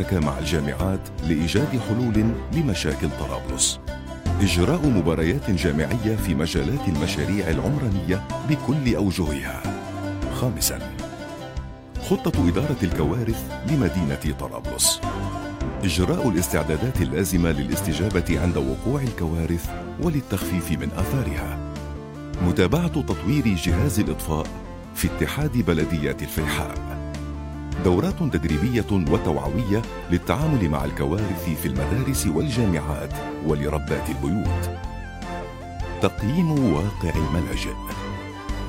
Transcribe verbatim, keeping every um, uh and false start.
المشتركة مع الجامعات لإيجاد حلول لمشاكل طرابلس. إجراء مباريات جامعية في مجالات المشاريع العمرانية بكل أوجهها. خامساً، خطة إدارة الكوارث لمدينة طرابلس. إجراء الاستعدادات اللازمة للاستجابة عند وقوع الكوارث وللتخفيف من آثارها. متابعة تطوير جهاز الإطفاء في اتحاد بلديات الفيحاء. دورات تدريبية وتوعوية للتعامل مع الكوارث في المدارس والجامعات ولربات البيوت. تقييم واقع الملاجئ.